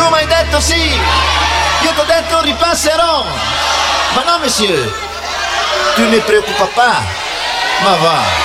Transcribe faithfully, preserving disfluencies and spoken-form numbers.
Tu mi hai detto sì, io ti ho detto ripasserò. Ma no, monsieur, tu ne preoccupa pas. Ma va.